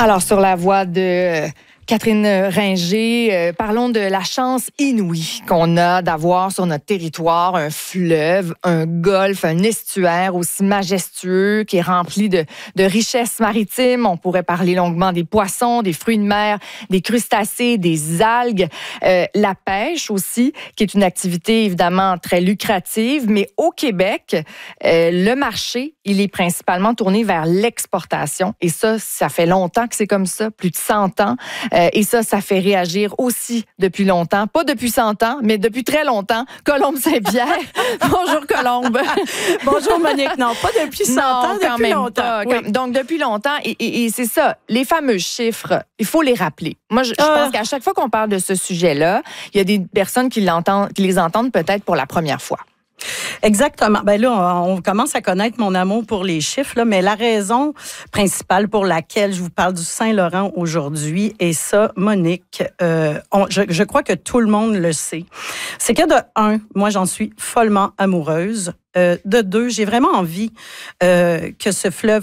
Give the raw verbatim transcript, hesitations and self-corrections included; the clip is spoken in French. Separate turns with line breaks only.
Alors, sur la voie de Catherine Ringer, euh, parlons de la chance inouïe qu'on a d'avoir sur notre territoire un fleuve, un golfe, un estuaire aussi majestueux qui est rempli de, de richesses maritimes. On pourrait parler longuement des poissons, des fruits de mer, des crustacés, des algues, euh, la pêche aussi, qui est une activité évidemment très lucrative. Mais au Québec, euh, le marché, il est principalement tourné vers l'exportation. Et ça, ça fait longtemps que c'est comme ça, plus de cent ans. Euh, et ça, ça fait réagir aussi depuis longtemps. Pas depuis cent ans, mais depuis très longtemps. Colombe Saint-Pierre. Bonjour, Colombe.
Bonjour, Monique. Non, pas depuis cent ans,
quand
depuis
même
longtemps.
Pas.
Oui.
Donc, depuis longtemps. Et, et, et c'est ça, les fameux chiffres, il faut les rappeler. Moi, je, je
Ah.
pense qu'à chaque fois qu'on parle de ce sujet-là, il y a des personnes qui, l'entendent, qui les entendent peut-être pour la première fois.
Exactement. Ben là, on, on commence à connaître mon amour pour les chiffres, là, mais la raison principale pour laquelle je vous parle du Saint-Laurent aujourd'hui, et ça, Monique, euh, on, je, je crois que tout le monde le sait, c'est que de un, moi, j'en suis follement amoureuse. Euh, de deux, j'ai vraiment envie euh, que ce fleuve